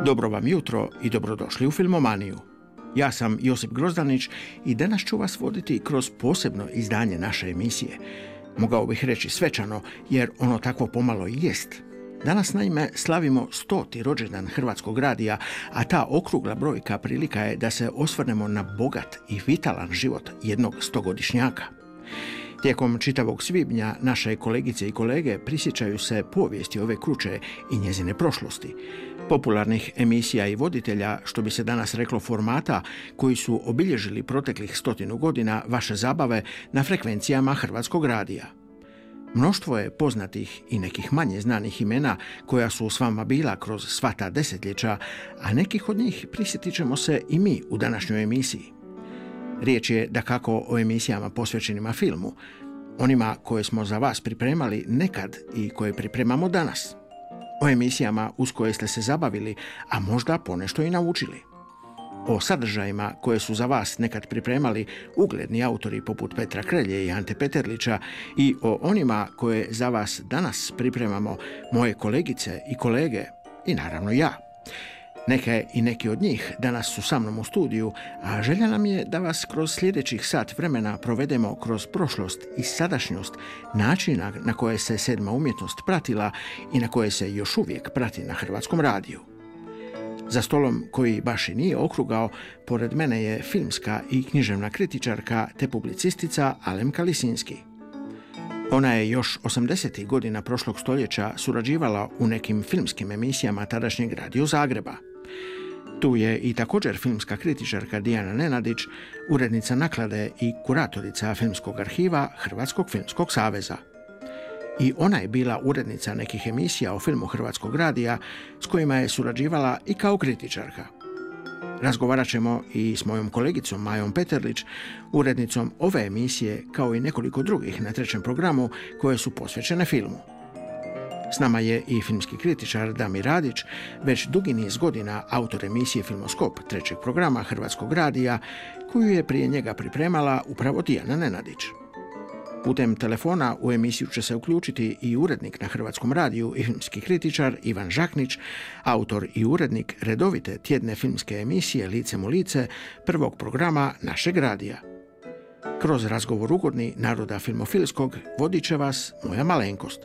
Dobro vam jutro i dobrodošli u Filmomaniju. Ja sam Josip Grozdanić i danas ću vas voditi kroz posebno izdanje naše emisije. Mogao bih reći svečano, jer ono takvo pomalo i jest. Danas naime slavimo 100. rođendan Hrvatskog radija, a ta okrugla brojka prilika je da se osvrnemo na bogat i vitalan život jednog stogodišnjaka. Tijekom čitavog svibnja naše kolegice i kolege prisjećaju se povijesti ove kuće i njezine prošlosti, popularnih emisija i voditelja, što bi se danas reklo formata, koji su obilježili proteklih 100 godina vaše zabave na frekvencijama Hrvatskog radija. Mnoštvo je poznatih i nekih manje znanih imena koja su s vama bila kroz sva ta desetljeća, a nekih od njih prisjetit ćemo se i mi u današnjoj emisiji. Riječ je dakako o emisijama posvećenima filmu, onima koje smo za vas pripremali nekad i koje pripremamo danas. O emisijama uz koje ste se zabavili, a možda ponešto i naučili. O sadržajima koje su za vas nekad pripremali ugledni autori poput Petra Krelje i Ante Peterlića i o onima koje za vas danas pripremamo moje kolegice i kolege i naravno ja. Neke i neki od njih danas su sa mnom u studiju, a želja nam je da vas kroz sljedećih sat vremena provedemo kroz prošlost i sadašnjost načina na koje se sedma umjetnost pratila i na koje se još uvijek prati na Hrvatskom radiju. Za stolom koji baš i nije okrugao, pored mene je filmska i književna kritičarka te publicistica Alemka Lisinski. Ona je još 80. godina prošlog stoljeća surađivala u nekim filmskim emisijama tadašnjeg Radio Zagreba. Tu je i također filmska kritičarka Dijana Nenadić, urednica naklade i kuratorica filmskog arhiva Hrvatskog filmskog saveza. I ona je bila urednica nekih emisija o filmu Hrvatskog radija s kojima je surađivala i kao kritičarka. Razgovarat ćemo i s mojom kolegicom Majom Peterlić, urednicom ove emisije, kao i nekoliko drugih na trećem programu koje su posvećene filmu. S nama je i filmski kritičar Damir Radić, već dugi niz godina autor emisije Filmoskop trećeg programa Hrvatskog radija, koju je prije njega pripremala upravo Dijana Nenadić. Putem telefona u emisiju će se uključiti i urednik na Hrvatskom radiju i filmski kritičar Ivan Žaknić, autor i urednik redovite tjedne filmske emisije Licem u lice prvog programa našeg radija. Kroz razgovor ugodni naroda filmofilskog vodit će vas moja malenkost.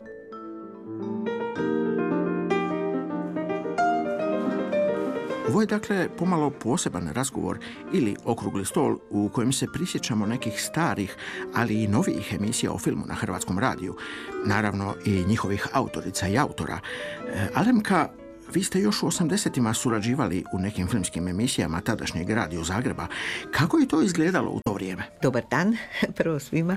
Ovo je dakle pomalo poseban razgovor ili okrugli stol u kojem se prisjećamo nekih starih, ali i novijih emisija o filmu na Hrvatskom radiju, naravno i njihovih autorica i autora. Alemka, vi ste još u 80-ima surađivali u nekim filmskim emisijama tadašnjeg Radio Zagreba. Kako je to izgledalo u to vrijeme? Dobar dan, prvo svima.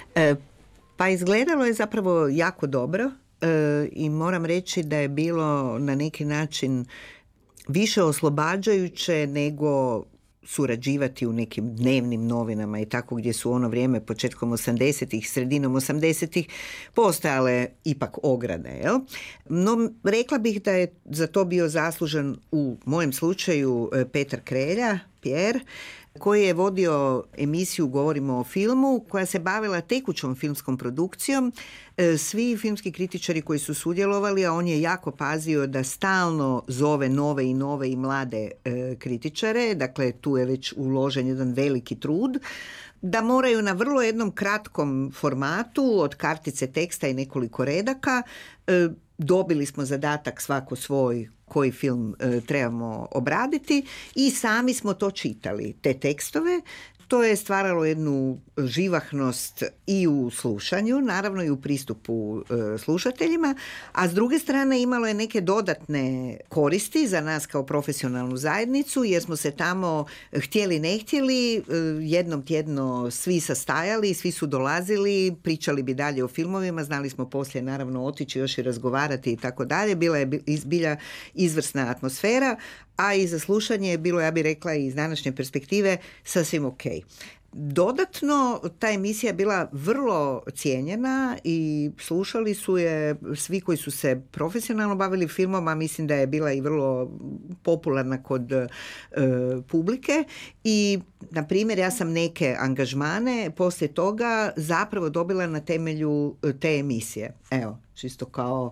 Pa izgledalo je zapravo jako dobro i moram reći da je bilo na neki način više oslobađajuće nego surađivati u nekim dnevnim novinama i tako, gdje su u ono vrijeme početkom 80-ih, sredinom 80-ih postojale ipak ograde. Jel? No, rekla bih da je za to bio zaslužan u mojem slučaju Petar Krelja, Pierre, koji je vodio emisiju Govorimo o filmu, koja se bavila tekućom filmskom produkcijom. Svi filmski kritičari koji su sudjelovali, a on je jako pazio da stalno zove nove i mlade kritičare, dakle tu je već uložen jedan veliki trud, da moraju na vrlo jednom kratkom formatu od kartice teksta i nekoliko redaka. Dobili smo zadatak svako svoj koji film trebamo obraditi i sami smo to čitali, te tekstove. To je stvaralo jednu živahnost i u slušanju, naravno i u pristupu slušateljima, a s druge strane imalo je neke dodatne koristi za nas kao profesionalnu zajednicu, jer smo se tamo, htjeli ne htjeli, jednom tjedno svi sastajali, svi su dolazili, pričali bi dalje o filmovima, znali smo poslije naravno otići još i razgovarati i tako dalje. Bila je zbilja izvrsna atmosfera, a i za slušanje je bilo, ja bih rekla, iz današnje perspektive sasvim ok. Dodatno, ta emisija je bila vrlo cijenjena i slušali su je svi koji su se profesionalno bavili filmom, a mislim da je bila i vrlo popularna kod publike. I, na primjer, ja sam neke angažmane poslije toga zapravo dobila na temelju te emisije. Evo, čisto kao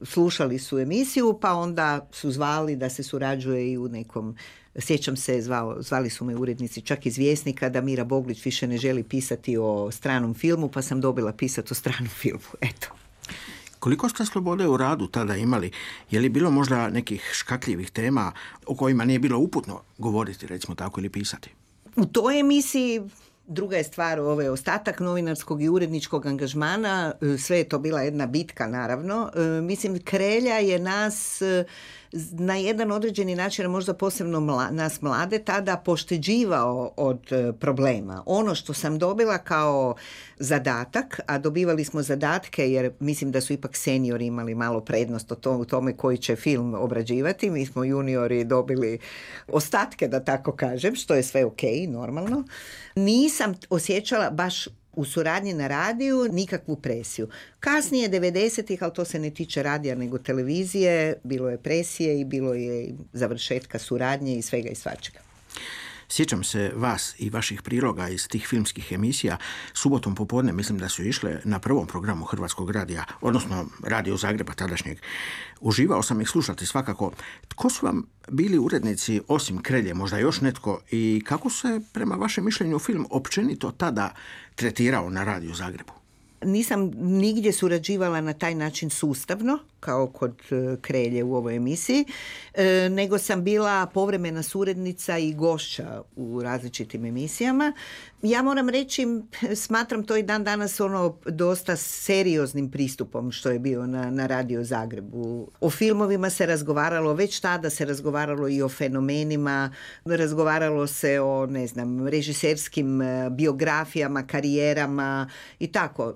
slušali su emisiju, pa onda su zvali da se surađuje i u nekom, sjećam se, zvali su me urednici čak iz Vjesnika da Mira Boglić više ne želi pisati o stranom filmu, pa sam dobila pisati o stranom filmu. Eto. Koliko ste slobode u radu tada imali? Je li bilo možda nekih škakljivih tema o kojima nije bilo uputno govoriti, recimo tako, ili pisati? U toj emisiji druga je stvar ostatak novinarskog i uredničkog angažmana, sve je to bila jedna bitka naravno. Mislim, Krelja je nas na jedan određeni način, možda posebno nas mlade, tada pošteđivao od problema. Ono što sam dobila kao zadatak, a dobivali smo zadatke jer mislim da su ipak seniori imali malo prednost u tome koji će film obrađivati. Mi smo juniori dobili ostatke, da tako kažem, što je sve ok, normalno. Nisam osjećala baš u suradnji na radiju nikakvu presiju. Kasnije 90-ih, ali to se ne tiče radija nego televizije, bilo je presije i bilo je završetka suradnje i svega i svačega. Sjećam se vas i vaših priloga iz tih filmskih emisija. Subotom popodne mislim da su išle na prvom programu Hrvatskog radija, odnosno Radio Zagreba tadašnjeg. Uživao sam ih slušati svakako. Tko su vam bili urednici osim Krelje, možda još netko, i kako se prema vašem mišljenju film općenito tada tretirao na Radio Zagrebu? Nisam nigdje surađivala na taj način sustavno, kao kod Krelje u ovoj emisiji, nego sam bila povremena suradnica i gošća u različitim emisijama. Ja moram reći, smatram to i dan danas dosta serioznim pristupom što je bio na Radio Zagrebu. O filmovima se razgovaralo, već tada se razgovaralo i o fenomenima, razgovaralo se o, režiserskim biografijama, karijerama i tako.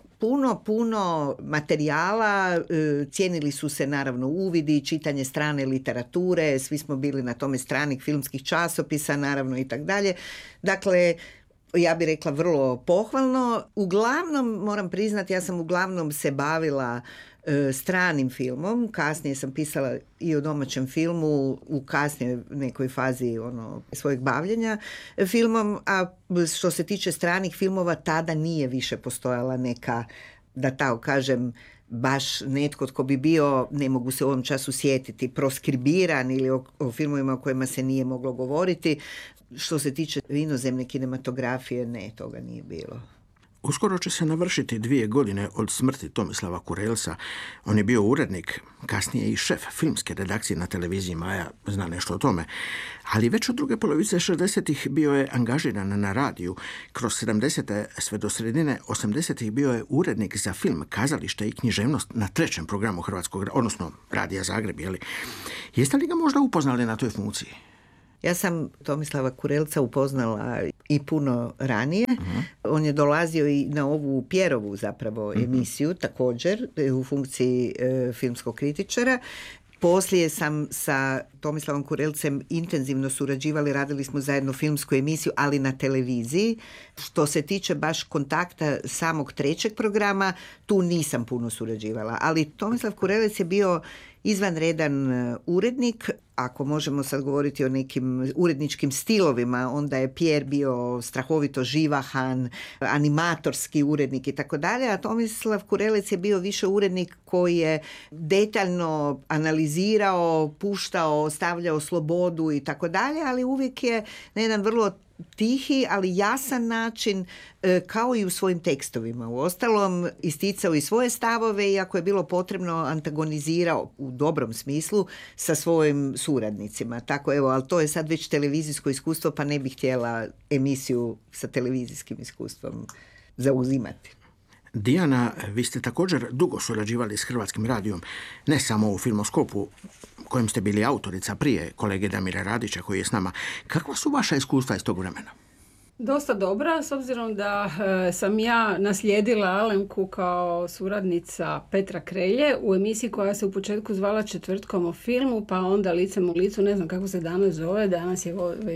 Puno materijala, cijenili su se naravno uvidi, čitanje strane literature, svi smo bili na tome, stranih filmskih časopisa naravno i tako dalje. Dakle, ja bih rekla vrlo pohvalno. Uglavnom, moram priznati, ja sam uglavnom se bavila stranim filmom, kasnije sam pisala i o domaćem filmu u kasnije nekoj fazi svojeg bavljenja filmom, a što se tiče stranih filmova tada nije više postojala neka, da tako kažem, baš netko tko bi bio, ne mogu se u ovom času sjetiti, proskribiran ili o filmovima o kojima se nije moglo govoriti. Što se tiče inozemne kinematografije, ne, toga nije bilo. Uskoro će se navršiti 2 godine od smrti Tomislava Kurelca. On je bio urednik, kasnije i šef filmske redakcije na televiziji Maja, zna nešto o tome. Ali već od druge polovice 60-ih bio je angažiran na radiju. Kroz 70-te sve do sredine 80-ih bio je urednik za film, kazalište i književnost na 3. programu Hrvatskog, odnosno Radija Zagreb. Jeste li ga možda upoznali na toj funkciji? Ja sam Tomislava Kurelca upoznala i puno ranije. Uh-huh. On je dolazio i na ovu Pjerovu zapravo emisiju, također u funkciji filmskog kritičara. Poslije sam sa Tomislavom Kurelcem intenzivno surađivali, radili smo zajedno filmsku emisiju, ali na televiziji. Što se tiče baš kontakta samog 3. programa, tu nisam puno surađivala. Ali Tomislav Kurelec je bio izvanredan urednik. Ako možemo sad govoriti o nekim uredničkim stilovima, onda je Pierre bio strahovito živahan, animatorski urednik i tako dalje, a Tomislav Kurelec je bio više urednik koji je detaljno analizirao, puštao, ostavljao slobodu i tako dalje, ali uvijek je na jedan vrlo tihi, ali jasan način, kao i u svojim tekstovima. Uostalom, isticao i svoje stavove i ako je bilo potrebno, antagonizirao u dobrom smislu sa svojim suradnicima. Tako, ali to je sad već televizijsko iskustvo, pa ne bih htjela emisiju sa televizijskim iskustvom zauzimati. Dijana, vi ste također dugo surađivali s Hrvatskim radijom, ne samo u Filmoskopu, kojem ste bili autorica prije kolege Damira Radića koji je s nama. Kakva su vaša iskustva iz tog vremena? Dosta dobra, s obzirom da sam ja naslijedila Alemku kao suradnica Petra Krelje u emisiji koja se u početku zvala Četvrtkom o filmu, pa onda Licem u licu, ne znam kako se danas zove, danas je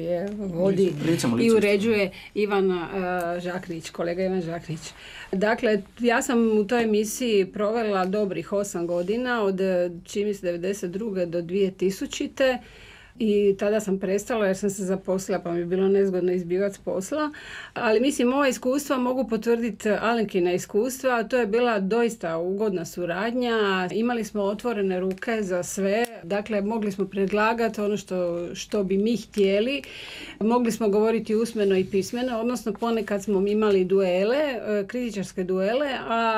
vodi i uređuje Ivan Žaknić, kolega Ivan Žaknić. Dakle, ja sam u toj emisiji provela dobrih 8 godina, od čini se 92. do 2000. i tada sam prestala jer sam se zaposlila pa mi je bilo nezgodno izbivati s posla. Ali mislim, moja iskustva mogu potvrditi Alenkina iskustva, a to je bila doista ugodna suradnja. Imali smo otvorene ruke za sve, dakle mogli smo predlagati ono što bi mi htjeli. Mogli smo govoriti usmeno i pismeno, odnosno ponekad smo imali duele, kritičarske duele,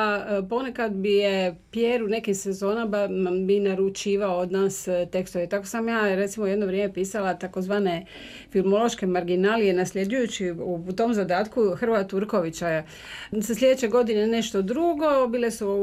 a ponekad bi je Pierre u nekim sezonama bi naručivao od nas tekstove. Tako sam ja recimo jedno vrijeme pisala takozvane filmološke marginalije nasljeđujući u tom zadatku Hrvoja Turkovića. Sa sljedeće godine nešto drugo, bile su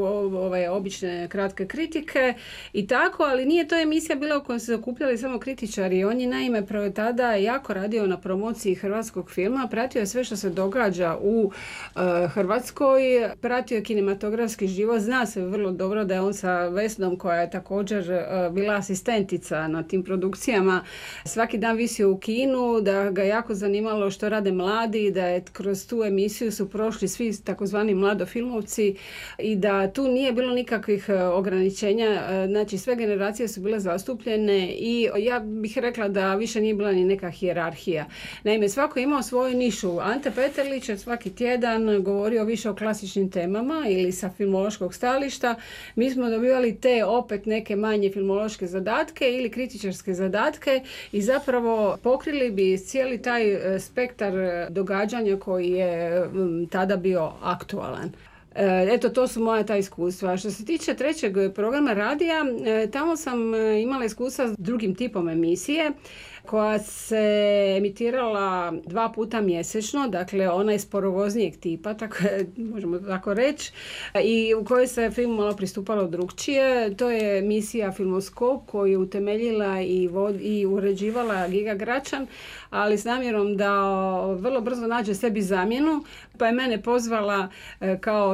obične kratke kritike i tako, ali nije to emisija bila u kojoj se zakupljali samo kritičari. On je naime tada jako radio na promociji hrvatskog filma, pratio je sve što se događa u Hrvatskoj, pratio je kinematografski život, zna se vrlo dobro da je on sa Vesnom, koja je također bila asistentica na tim produkcijama, svaki dan visio u kinu, da ga jako zanimalo što rade mladi, da je kroz tu emisiju su prošli svi takozvani mladofilmovci i da tu nije bilo nikakvih ograničenja, znači sve generacije su bile zastupljene i ja bih rekla da više nije bila ni neka hijerarhija. Naime, svako je imao svoju nišu. Ante Peterlić je svaki tjedan govorio više o klasičnim temama ili sa filmološkog stajališta. Mi smo dobivali te opet neke manje filmološke zadatke ili kritičarske zadatke i zapravo pokrili bi cijeli taj spektar događanja koji je tada bio aktualan. Eto, to su moja ta iskustva. Što se tiče trećeg programa radija, tamo sam imala iskustva s drugim tipom emisije koja se emitirala 2 puta mjesečno, dakle ona je sporovoznijeg tipa, tako, možemo tako reći, i u kojoj se film malo pristupalo drukčije. To je emisija Filmoskop koju je utemeljila i uređivala Giga Gračan, ali s namjerom da vrlo brzo nađe sebi zamjenu, pa je mene pozvala kao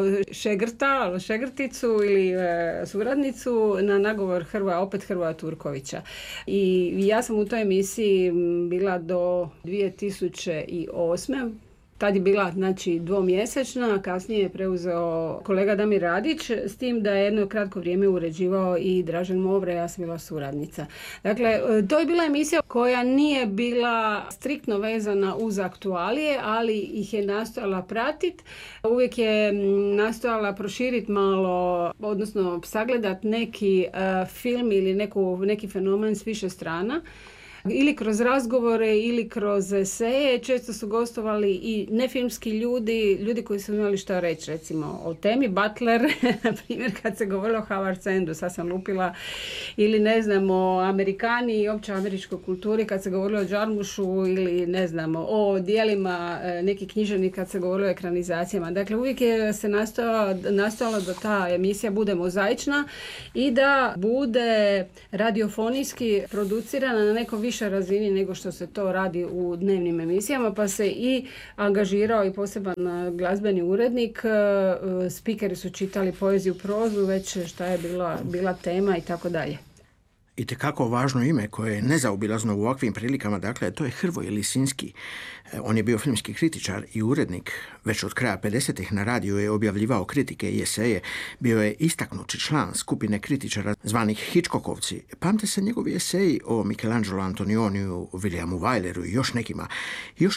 šegrticu ili suradnicu na nagovor Hrvoja Turkovića. I ja sam u toj emisiji bila do 2008. Tad je bila, znači, 2-mjesečna, kasnije je preuzeo kolega Damir Radić, s tim da je jedno kratko vrijeme uređivao i Dražen Movre, ja sam bila suradnica. Dakle, to je bila emisija koja nije bila striktno vezana uz aktualije, ali ih je nastojala pratiti. Uvijek je nastojala proširiti malo, odnosno sagledati neki film ili neki fenomen s više strana. Ili kroz razgovore ili kroz eseje. Često su gostovali i nefilmski ljudi koji su imali što reći, recimo o temi Butler, na primjer kad se govorilo o Howard Sandu, sad sam lupila, ili ne znam o Amerikani i opće američkoj kulturi kad se govorilo o Jarmušu, ili ne znam o dijelima nekih književnika kad se govorilo o ekranizacijama. Dakle, uvijek je se nastojalo da ta emisija bude mozaična i da bude radiofonijski producirana na nekom više razini nego što se to radi u dnevnim emisijama, pa se i angažirao i poseban glazbeni urednik. Spikeri su čitali poeziju, prozu, već šta je bila tema i tako dalje. Itekako važno ime koje je nezaobilazno u ovakvim prilikama, dakle, to je Hrvoje Lisinski. On je bio filmski kritičar i urednik. Već od kraja 50-ih na radiju je objavljivao kritike i eseje. Bio je istaknuti član skupine kritičara zvanih Hitchcockovci. Pamte se njegovi eseji o Michelangelo Antonioniju, Williamu Wyleru i još nekima. Još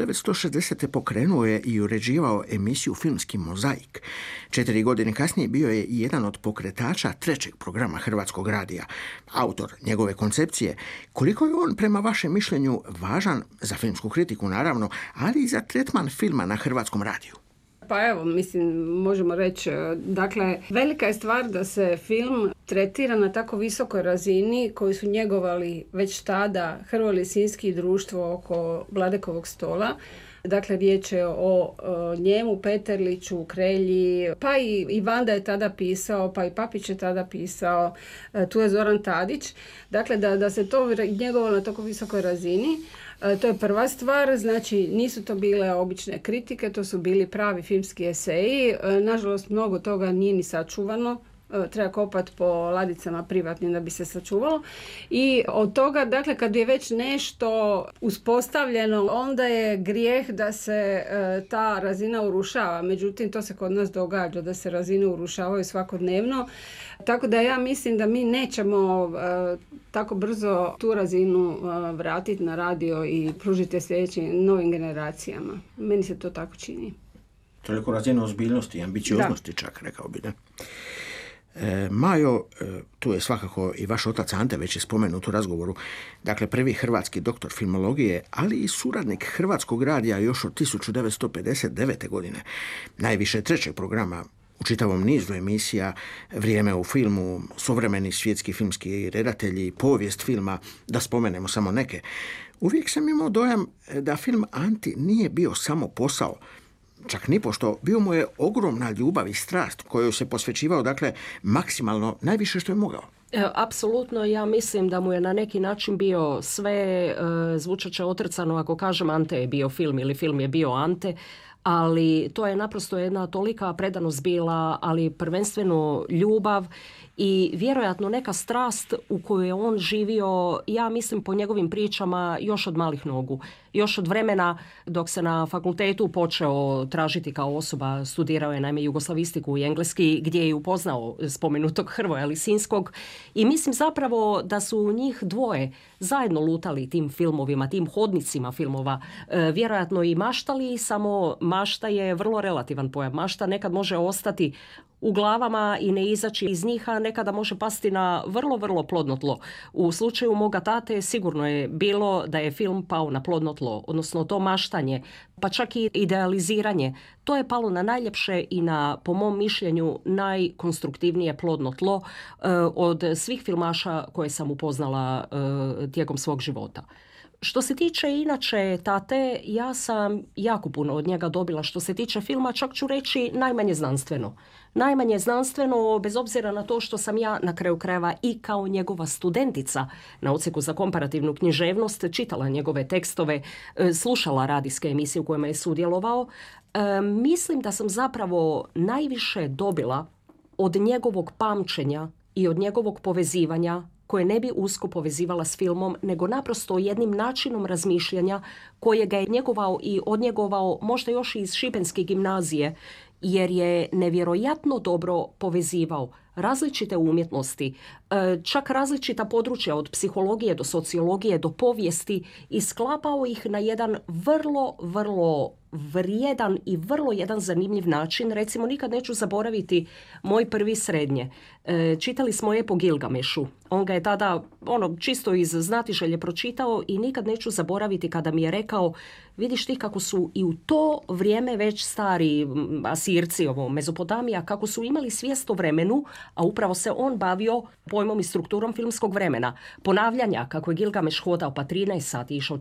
1960. pokrenuo je i uređivao emisiju Filmski mozaik. 4 godine kasnije bio je i jedan od pokretača trećeg programa Hrvatskog radija. Autor njegove koncepcije, koliko je on prema vašem mišljenju važan za filmsku kritiku, naravno, ali i za tretman filma na Hrvatskom radiju? Pa evo, mislim, možemo reći, dakle, velika je stvar da se film tretira na tako visokoj razini koji su njegovali već tada Hrvoje Lisinski i društvo oko Vladekovog stola. Dakle, riječ je o njemu, Peterliću, Krelji, pa i Vanda je tada pisao, pa i Papić je tada pisao, tu je Zoran Tadić. Dakle, da se to njegovalo na tako visokoj razini, to je prva stvar. Znači, nisu to bile obične kritike, to su bili pravi filmski eseji. Nažalost, mnogo toga nije ni sačuvano. treba kopati po ladicama privatnim da bi se sačuvalo. I od toga, dakle, kad je već nešto uspostavljeno, onda je grijeh da se ta razina urušava. Međutim, to se kod nas događa, da se razine urušavaju svakodnevno. Tako da ja mislim da mi nećemo tako brzo tu razinu vratiti na radio i pružiti sljedećim novim generacijama. Meni se to tako čini. Toliko razina ozbiljnosti i ambicioznosti čak, rekao bi, da. Majo, tu je svakako i vaš otac Ante već je spomenut u razgovoru, dakle prvi hrvatski doktor filmologije, ali i suradnik Hrvatskog radija još od 1959. godine, najviše 3. programa u čitavom nizu emisija, Vrijeme u filmu, suvremeni svjetski filmski redatelji, povijest filma, da spomenemo samo neke. Uvijek sam imao dojam da film Anti nije bio samo posao, čak nipošto, bio mu je ogromna ljubav i strast koju se posvećivao, dakle, maksimalno, najviše što je mogao. Apsolutno, ja mislim da mu je na neki način bio sve, zvučat će otrcano ako kažem Ante je bio film ili film je bio Ante, ali to je naprosto jedna tolika predanost bila, ali prvenstveno ljubav i vjerojatno neka strast u kojoj je on živio, ja mislim po njegovim pričama, još od malih nogu. Još od vremena dok se na fakultetu počeo tražiti kao osoba, studirao je naime jugoslavistiku i engleski, gdje je upoznao spomenutog Hrvoja Lisinskog i mislim zapravo da su njih dvoje zajedno lutali tim filmovima, tim hodnicima filmova, vjerojatno i maštali, samo mašta je vrlo relativan pojam. Mašta nekad može ostati u glavama i ne izaći iz njih, a nekada može pasti na vrlo, vrlo plodno tlo. U slučaju moga tate sigurno je bilo da je film pao na plodno tlo, odnosno to maštanje, pa čak i idealiziranje. To je palo na najljepše i na, po mom mišljenju, najkonstruktivnije plodno tlo od svih filmaša koje sam upoznala tijekom svog života. Što se tiče inače tate, ja sam jako puno od njega dobila što se tiče filma, čak ću reći najmanje znanstveno. Najmanje znanstveno, bez obzira na to što sam ja na kraju krajeva i kao njegova studentica na odsjeku za komparativnu književnost čitala njegove tekstove, slušala radijske emisije u kojima je sudjelovao. Mislim da sam zapravo najviše dobila od njegovog pamćenja i od njegovog povezivanja koje ne bi usko povezivala s filmom, nego naprosto jednim načinom razmišljanja koje ga je njegovao i odnjegovao možda još iz Šibenske gimnazije, jer je nevjerojatno dobro povezivao različite umjetnosti, čak različita područja od psihologije do sociologije do povijesti i sklapao ih na jedan vrlo, vrlo vrijedan i vrlo jedan zanimljiv način. Recimo, nikad neću zaboraviti moj prvi srednje. Čitali smo epo Gilgamešu. On ga je tada čisto iz znatiželje pročitao i nikad neću zaboraviti kada mi je rekao, vidiš ti kako su i u to vrijeme već stari Asirci, Mezopotamija, kako su imali svijest o vremenu, a upravo se on bavio pojmom i strukturom filmskog vremena. Ponavljanja, kako je Gilgameš hodao pa 13 sati išao,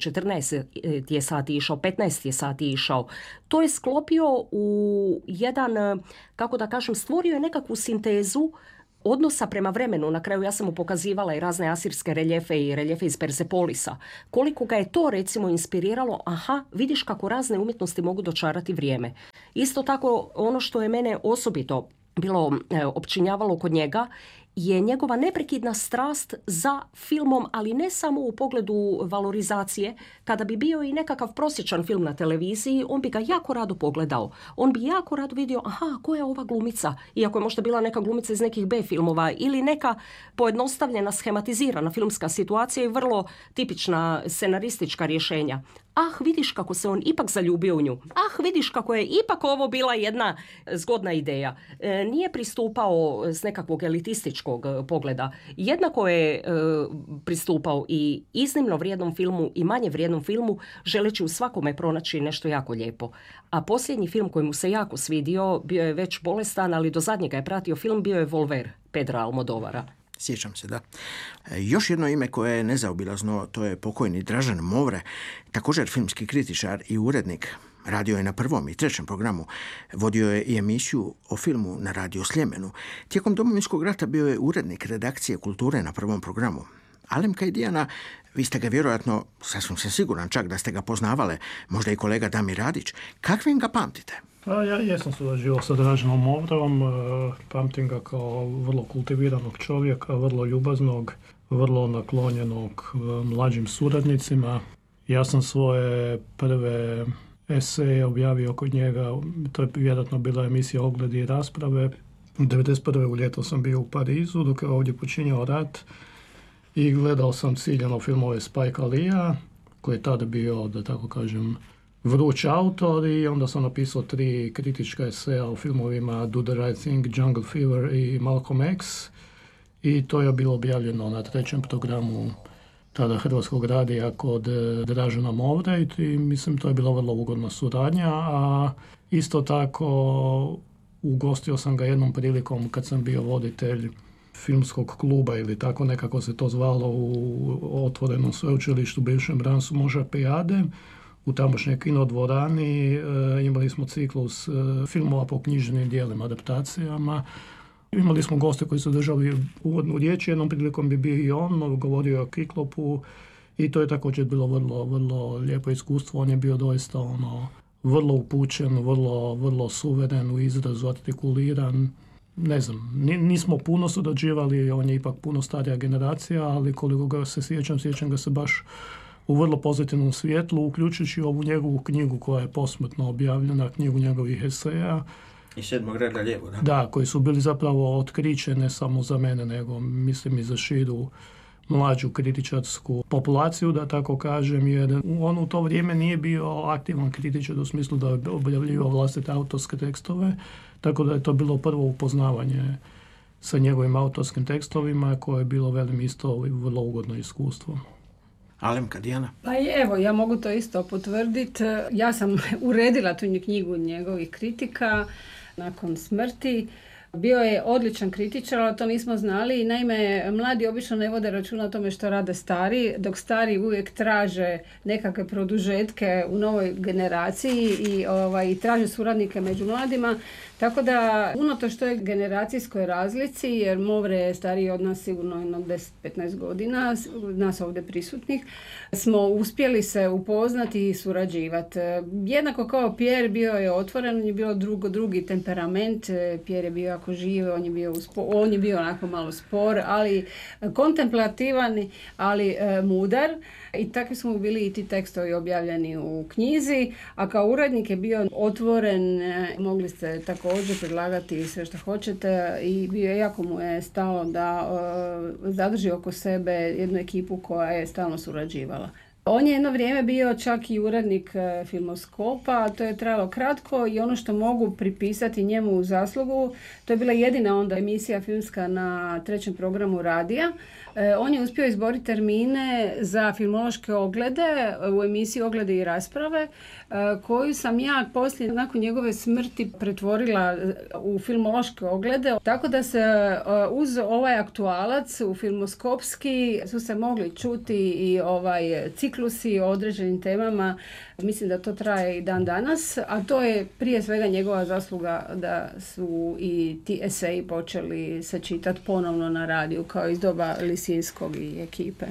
14 je sati išao, 15 je sati išao. To je sklopio u jedan, kako da kažem, stvorio je nekakvu sintezu odnosa prema vremenu. Na kraju ja sam mu pokazivala i razne asirske reljefe i reljefe iz Persepolisa. Koliko ga je to recimo inspiriralo, vidiš kako razne umjetnosti mogu dočarati vrijeme. Isto tako ono što je mene osobito bilo opčinjavalo kod njega je njegova neprekidna strast za filmom, ali ne samo u pogledu valorizacije. Kada bi bio i nekakav prosječan film na televiziji, on bi ga jako rado pogledao. On bi jako rado vidio, ko je ova glumica? Iako je možda bila neka glumica iz nekih B filmova ili neka pojednostavljena, schematizirana filmska situacija i vrlo tipična scenaristička rješenja. Vidiš kako se on ipak zaljubio u nju. Vidiš kako je ipak ovo bila jedna zgodna ideja. Nije pristupao s nekakvog elitističkog pogleda. Jednako je pristupao i iznimno vrijednom filmu i manje vrijednom filmu, želeći u svakome pronaći nešto jako lijepo. A posljednji film koji mu se jako svidio, bio je već bolestan, ali do zadnjega je pratio film, bio je Volver Pedra Almodovara. Sjećam se, da. Još jedno ime koje je nezaobilazno, to je pokojni Dražen Movre, također filmski kritičar i urednik. Radio je na 1. i 3. programu. Vodio je i emisiju o filmu na Radio Sljemenu. Tijekom Domovinskog rata bio je urednik redakcije kulture na 1. programu. Alem Kajdijana, vi ste ga vjerojatno, sasvim sam siguran čak da ste ga poznavale, možda i kolega Damir Radić. Kakvim ga pamtite? Ja jesam surađivao sa Draženom Movrom, pamtim ga kao vrlo kultiviranog čovjeka, vrlo ljubaznog, vrlo naklonjenog mlađim suradnicima. Ja sam svoje prve eseje objavio kod njega, to je vjerojatno bila emisija Ogledi i rasprave. 1991. u ljeto sam bio u Parizu dok je ovdje počinjao rat i gledao sam ciljano filmove Spike Leea, koji je tada bio, da tako kažem, vruć autor, i onda sam napisao 3 kritička eseja o filmovima Do the Right Thing, Jungle Fever i Malcolm X, i to je bilo objavljeno na 3. programu tada Hrvatskog radija kod Dražena Movre, i mislim to je bila vrlo ugodna suradnja. A isto tako ugostio sam ga jednom prilikom kad sam bio voditelj filmskog kluba ili tako nekako se to zvalo u otvorenom sveučilištu bivšem Bransu Moža Pejade u tamošnjoj kinodvorani. Imali smo ciklus filmova po književnim dijelima, adaptacijama. Imali smo goste koji su držali uvodnu riječ, jednom prilikom bi bio i on, govorio o Kiklopu, i to je također bilo vrlo, vrlo lijepo iskustvo. On je bio doista vrlo upućen, vrlo suveren u izrazu, artikuliran. Ne znam, nismo puno surađivali, on je ipak puno starija generacija, ali koliko ga se sjećam ga se baš u vrlo pozitivnom svjetlu, uključujući ovu njegovu knjigu koja je posmrtno objavljena, knjigu njegovih eseja. I 7. reda lijevo, da? Da, koji su bili zapravo otkriće ne samo za mene, nego mislim i za širu mlađu kritičarsku populaciju, da tako kažem, jer on u to vrijeme nije bio aktivan kritičar u smislu da je objavljivao vlastite autorske tekstove, tako da je to bilo prvo upoznavanje sa njegovim autorskim tekstovima, koje je bilo, velim, isto vrlo ugodno iskustvo. Alemka, Dijana? Pa evo, ja mogu to isto potvrditi. Ja sam uredila tu knjigu njegovih kritika nakon smrti. Bio je odličan kritičar, ali to nismo znali. Naime, mladi obično ne vode računa o tome što rade stari, dok stari uvijek traže nekakve produžetke u novoj generaciji i traže suradnike među mladima. Tako da, unatoč toj generacijskoj razlici, jer Movre je stariji od nas sigurno 10-15 godina, nas ovdje prisutnih, smo uspjeli se upoznati i surađivati. Jednako kao Pierre, bio je otvoren, on je bio drugi temperament, Pierre je bio jako živ, on je bio onako malo spor, ali kontemplativan, ali mudar. I takvi smo bili i ti tekstovi objavljeni u knjizi, a kao urednik je bio otvoren, mogli ste također predlagati sve što hoćete, i jako mu je stalo da zadrži oko sebe jednu ekipu koja je stalno surađivala. On je jedno vrijeme bio čak i urednik Filmoskopa, to je trajalo kratko, i ono što mogu pripisati njemu u zaslugu, to je bila jedina onda emisija filmska na 3. programu radija. On je uspio izboriti termine za filmološke oglede u emisiji Oglede i rasprave, koju sam ja poslije, nakon njegove smrti, pretvorila u filmološke oglede. Tako da se uz ovaj aktualac u filmoskopski su se mogli čuti i ciklusi o određenim temama. Mislim da to traje i dan danas, a to je prije svega njegova zasluga da su i ti eseji počeli se čitati ponovno na radiju, kao iz doba Lisinskog i ekipe.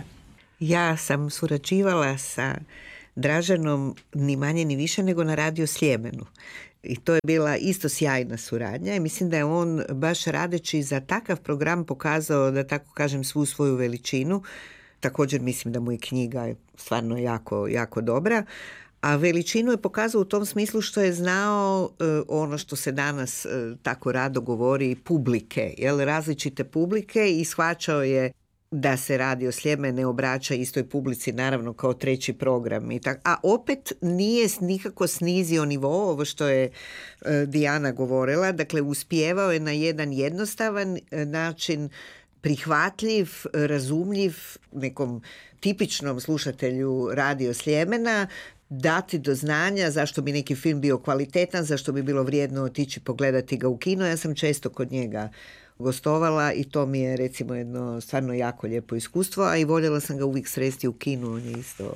Ja sam surađivala sa Draženom ni manje ni više nego na Radio Sljemenu. I to je bila isto sjajna suradnja i mislim da je on baš radeći za takav program pokazao, da tako kažem, svu svoju veličinu. Također mislim da mu je knjiga stvarno jako, jako dobra. A veličinu je pokazao u tom smislu što je znao ono što se danas tako rado govori, publike, različite publike, i shvaćao je da se Radio Sljeme ne obraća istoj publici, naravno kao 3. program. A opet nije nikako snizio nivo, ovo što je Dijana govorila, dakle uspijevao je na jedan jednostavan način, prihvatljiv, razumljiv nekom tipičnom slušatelju Radio Sljemena, dati do znanja zašto bi neki film bio kvalitetan, zašto bi bilo vrijedno otići pogledati ga u kino. Ja sam često kod njega gostovala i to mi je recimo jedno stvarno jako lijepo iskustvo, a i voljela sam ga uvijek sresti u kinu. On je isto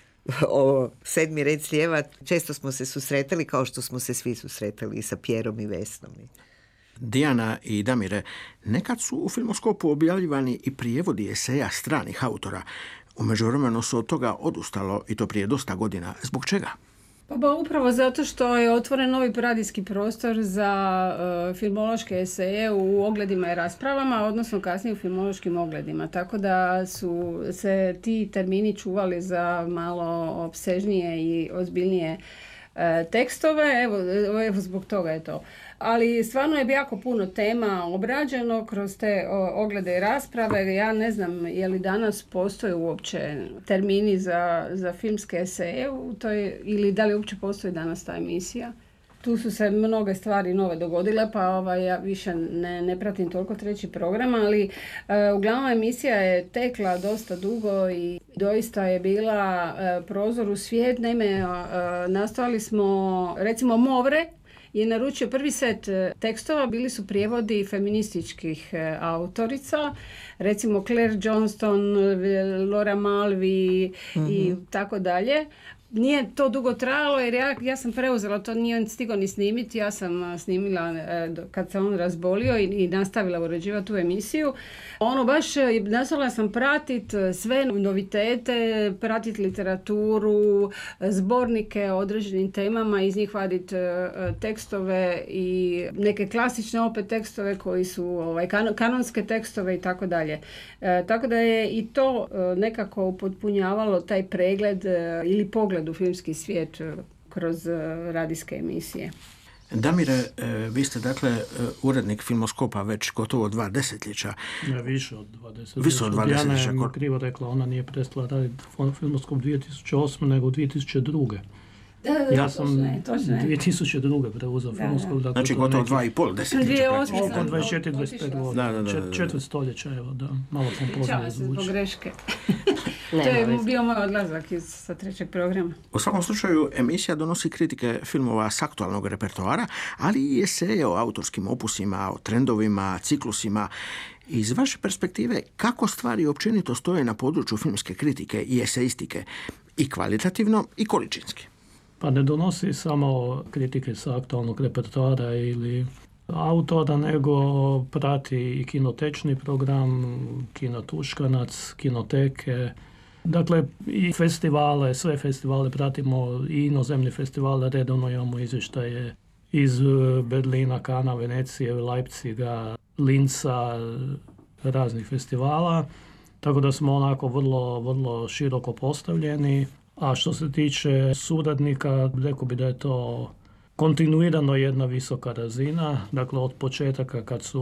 ovo 7. red s lijeva. Često smo se susretali kao što smo se svi susretali sa Pjerom i Vesnom. Dijana i Damire, nekad su u Filmoskopu objavljivani i prijevodi eseja stranih autora. U međuvremenu su od toga odustalo, i to prije dosta godina. Zbog čega? Pa upravo zato što je otvoren novi radijski prostor za filmološke eseje u ogledima i raspravama, odnosno kasnije u filmološkim ogledima. Tako da su se ti termini čuvali za malo opsežnije i ozbiljnije tekstove. Evo zbog toga je to. Ali stvarno je jako puno tema obrađeno kroz te oglede i rasprave. Ja ne znam je li danas postoje uopće termini za filmske eseje u toj, ili da li uopće postoji danas ta emisija. Tu su se mnoge stvari nove dogodile, pa ja više ne pratim toliko treći program, ali uglavnom emisija je tekla dosta dugo i doista je bila prozor u svijet. Naime, nastojali smo, recimo Movre je naručio prvi set tekstova, bili su prijevodi feminističkih autorica, recimo Claire Johnston, Laura Mulvey i tako dalje. Nije to dugo trajalo jer ja sam preuzela, to nije on stigao ni snimiti, ja sam snimila kad se on razbolio i nastavila uređivati tu emisiju. Baš nastavila sam pratiti sve novitete, pratiti literaturu, zbornike o određenim temama, iz njih vaditi tekstove i neke klasične opet tekstove koji su kanonske tekstove i tako dalje. Tako da je i to nekako upotpunjavalo taj pregled ili pogled u filmski svijet kroz radijske emisije. Damire, vi ste dakle urednik Filmoskopa već gotovo 2 desetljeća. Ne, više od 2 desetljeća. Više od 2 desetljeća. Dijana je krivo rekla, ona nije prestala raditi Filmoskop 2008. nego 2002. Ja sam 2002. preuzeo Filmoskop. Dakle, znači gotovo 2,5 desetljeća. Oko 24-25 godina. Četvrt stoljeća, evo da. Malo sam poznao zvuči. Greške. To je bio moj odlazak sa trećeg programa. U svakom slučaju, emisija donosi kritike filmova s aktualnog repertoara, ali i eseje o autorskim opusima, o trendovima, ciklusima. Iz vaše perspektive, kako stvari općenito stoje na području filmske kritike i eseistike, i kvalitativno i količinski? Pa ne donosi samo kritike sa aktualnog repertoara ili autora, nego prati i kinotečni program, Kino Tuškanac, kinoteke. Dakle, i festivale, sve festivale pratimo, i inozemni festivale, redovno imamo izvještaje iz Berlina, Kana, Venecije, Leipziga, Linca, raznih festivala. Tako da smo onako vrlo, vrlo široko postavljeni. A što se tiče suradnika, rekao bi da je to kontinuirano jedna visoka razina. Dakle, od početaka kad su,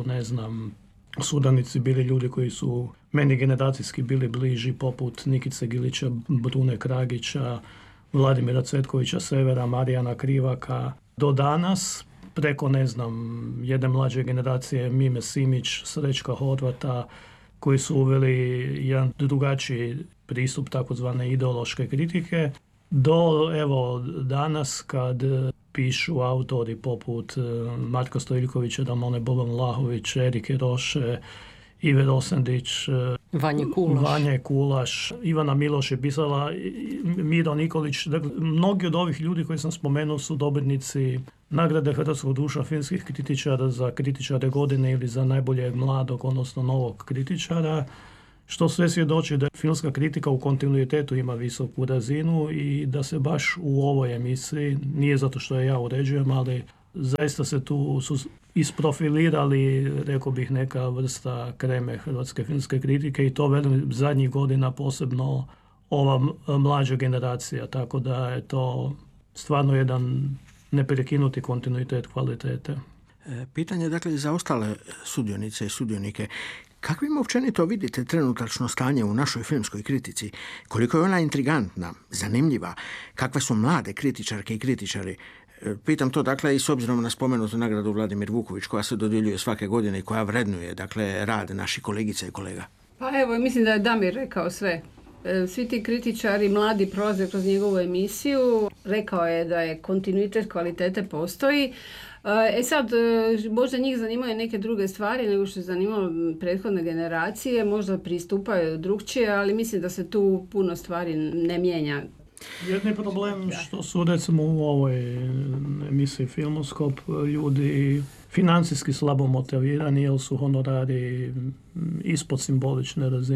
suradnici bili ljudi koji su meni generacijski bili bliži, poput Nikice Gilića, Brune Kragića, Vladimira Cvetkovića Severa, Marijana Krivaka, do danas preko, jedne mlađe generacije Mime Simić, Srećka Horvata, koji su uveli jedan drugačiji pristup takozvane ideološke kritike, do danas kad pišu autori poput Marka Stojiljkovića, Damone Boban-Vlahović, Erike Roše, Ive Rosendić, Vanje Kulaš, Ivana Miloš je pisala, Miro Nikolić. Dakle, mnogi od ovih ljudi koji sam spomenuo su dobitnici nagrade Hrvatskog društva filmskih kritičara za kritičare godine ili za najboljeg mladog, odnosno novog kritičara, što sve svjedoči da filmska kritika u kontinuitetu ima visoku razinu i da se baš u ovoj emisiji, nije zato što je ja uređujem, ali zaista se tu su isprofilirali, rekao bih, neka vrsta kreme hrvatske filmske kritike i to velim zadnjih godina posebno ova mlađa generacija, tako da je to stvarno jedan neprekinuti kontinuitet kvalitete. Pitanje dakle za ostale sudionice i sudionike. Kakvim općenito vidite trenutačno stanje u našoj filmskoj kritici? Koliko je ona intrigantna, zanimljiva? Kakve su mlade kritičarke i kritičari? Pitam to dakle i s obzirom na spomenutu nagradu Vladimir Vuković koja se dodjeljuje svake godine i koja vrednuje dakle rad naših kolegica i kolega. Pa evo, mislim da je Damir rekao sve. Svi ti kritičari mladi prolaze kroz njegovu emisiju. Rekao je da je kontinuitet kvalitete postoji. Sad, možda njih zanimaju neke druge stvari nego što je zanimalo prethodne generacije. Možda pristupaju drugčije, ali mislim da se tu puno stvari ne mijenja. Jedni problem što su recimo u ovoj emisiji Filmoskop ljudi financijski slabo motivirani jer su honorari ispod simbolične razine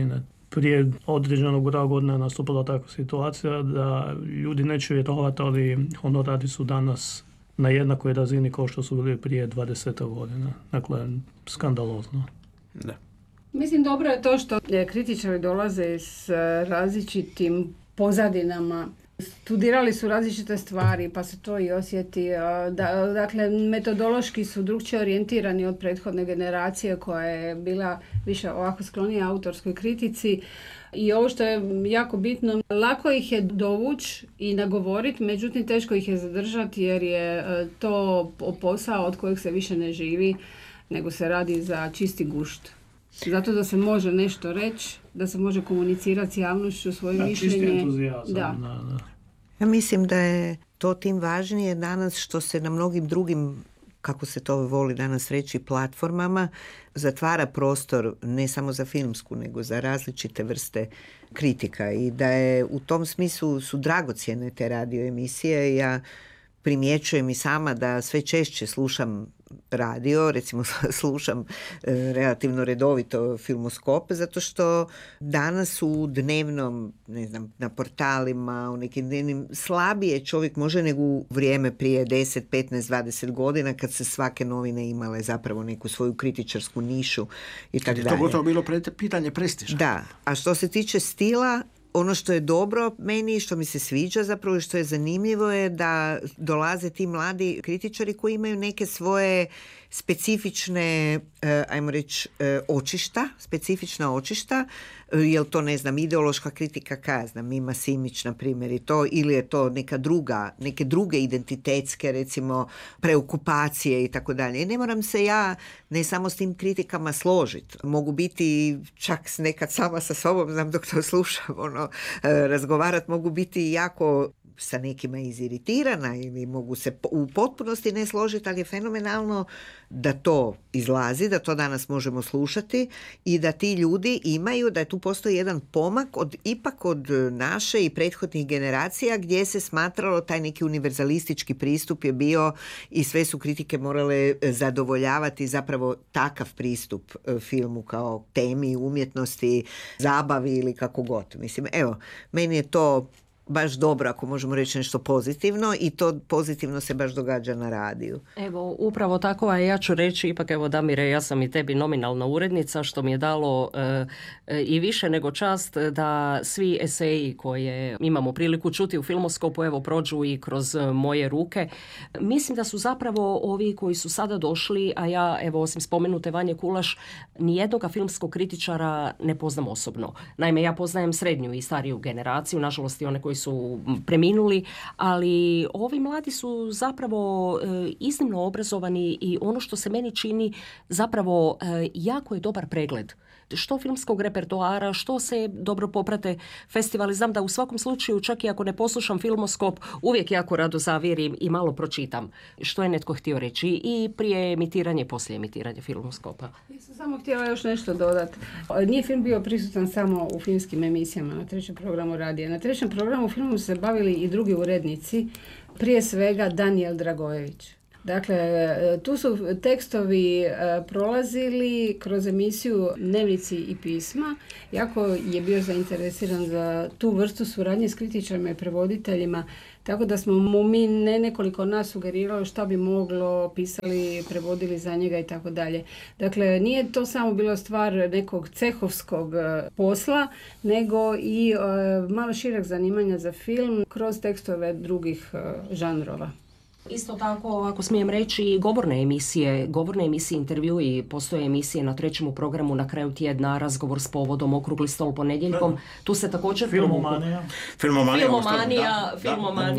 prije određenog broja godina je nastupila takva situacija da ljudi neće vjerovati, ali honorari su danas na jednakoj razini kao što su bili prije 20 godina. Dakle, skandalozno. Da. Mislim, dobro je to što kritičari dolaze s različitim pozadinama. Studirali su različite stvari, pa se to i osjeti. Dakle, metodološki su drukčije orijentirani od prethodne generacije koja je bila više ovako sklonija autorskoj kritici. I ovo što je jako bitno, lako ih je dovući i nagovoriti, međutim teško ih je zadržati jer je to posao od kojeg se više ne živi, nego se radi za čisti gušt. Zato da se može nešto reći, da se može komunicirati s javnošću svoje mišljenje. Čisti entuzijazam. Da. Ja mislim da je to tim važnije danas što se na mnogim drugim, kako se to voli danas reći, platformama zatvara prostor ne samo za filmsku, nego za različite vrste kritika i da je u tom smislu su dragocjene te radio emisije. Ja primjećujem i sama da sve češće slušam radio, recimo slušam relativno redovito Filmoskop, zato što danas u dnevnom, ne znam, na portalima, u nekim dnevnim, slabije čovjek može nego u vrijeme prije 10, 15, 20 godina kad se svake novine imale zapravo neku svoju kritičarsku nišu i tako dalje. To gotovo bilo pitanje prestiža. Da, a što se tiče stila, ono što je dobro meni, što mi se sviđa zapravo i što je zanimljivo je da dolaze ti mladi kritičari koji imaju neke svoje specifične, ajmo reći, specifična očišta, jel to, ne znam, ideološka kritika, Mima Simić, na primjer, i to, ili je to neke druge identitetske, recimo, preokupacije i tako dalje. I ne moram se ja ne samo s tim kritikama složiti. Mogu biti čak nekad sama sa sobom, znam dok to slušam, razgovarati, mogu biti jako sa nekima iziritirana ili mogu se u potpunosti ne složiti, ali je fenomenalno da to izlazi, da to danas možemo slušati i da ti ljudi imaju, da tu postoji jedan pomak ipak od naše i prethodnih generacija gdje se smatralo taj neki univerzalistički pristup je bio i sve su kritike morale zadovoljavati zapravo takav pristup filmu kao temi, umjetnosti, zabavi ili kako god. Mislim, evo, meni je to baš dobro, ako možemo reći nešto pozitivno, i to pozitivno se baš događa na radiju. Evo, upravo tako, a ja ću reći, ipak evo Damire, ja sam i tebi nominalna urednica, što mi je dalo i više nego čast da svi eseji koje imamo priliku čuti u Filmoskopu, evo, prođu i kroz moje ruke. Mislim da su zapravo ovi koji su sada došli, a ja, evo, osim spomenute Vanje Kulaš, nijednoga filmskog kritičara ne poznam osobno. Naime, ja poznajem srednju i stariju generaciju, nažalost i one koji su preminuli, ali ovi mladi su zapravo iznimno obrazovani i ono što se meni čini zapravo jako je dobar pregled. Što filmskog repertoara, što se dobro poprate festivali. Znam da u svakom slučaju, čak i ako ne poslušam Filmoskop, uvijek jako rado zavjerim i malo pročitam što je netko htio reći i prije emitiranja i poslije emitiranja Filmoskopa. Ja sam samo htjela još nešto dodati. Nije film bio prisutan samo u filmskim emisijama na trećem programu radija. Na trećem programu filmom su se bavili i drugi urednici, prije svega Danijel Dragojević. Dakle, tu su tekstovi prolazili kroz emisiju Dnevnici i pisma. Jako je bio zainteresiran za tu vrstu suradnje s kritičarima i prevoditeljima, tako da smo mu mi nekoliko nas sugerirali šta bi moglo, pisali, prevodili za njega i tako dalje. Dakle, nije to samo bilo stvar nekog cehovskog posla, nego i malo šireg zanimanja za film kroz tekstove drugih žanrova. Isto tako, ako smijem reći, govorne emisije, intervjui, postoje emisije na trećem programu na kraju tjedna, razgovor s povodom, okrugli stol ponedjeljkom. Tu se također Filmomanija. Filmomanija.